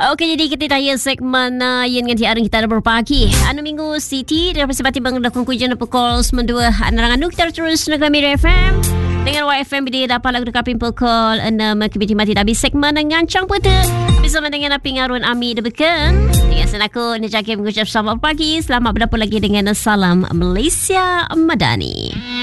Okey, jadi kita tanya segmen yang dengan tiara kita ada berpagi. Anu minggu Siti daripada sebati bang dah kujuan pukul 92 anerangan kita terus negara Mira FM dengan YFM bila dapat lagu dekat pukul 6 kebiti mati habis segmen dengan Cang Peta bersama dengan Api Ngarun Ami Debeken. Dengan sen aku Najaki mengucap selamat pagi, selamat berdapat lagi dengan salam Malaysia Madani.